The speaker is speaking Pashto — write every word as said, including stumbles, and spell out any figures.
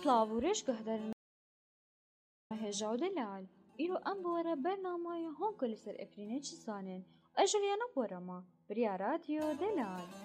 سلااو و ڕێژ گەهدەرن هێژا و دەلال ئیرۆ ئەم بۆرە بەرنامەیە هۆنکە لەسەر ئەفرینە چ زانێن ئەژەلیانە بۆرەما بریاراتیۆ دەلال